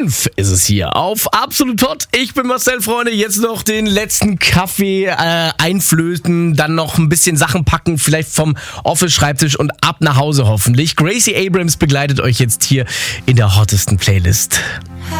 5 ist es hier auf Absolut Hot. Ich bin Marcel, Freunde. Jetzt noch den letzten Kaffee einflöten, dann noch ein bisschen Sachen packen, vielleicht vom Office-Schreibtisch und ab nach Hause hoffentlich. Gracie Abrams begleitet euch jetzt hier in der hottesten Playlist.